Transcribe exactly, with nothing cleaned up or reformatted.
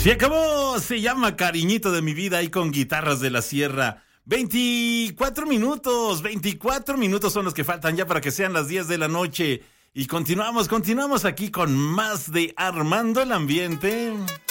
Se acabó, se llama Cariñito de mi vida ahí con Guitarras de la Sierra. veinticuatro minutos, veinticuatro minutos son los que faltan ya para que sean las diez de la noche. Y continuamos, continuamos aquí con más de Armando el Ambiente.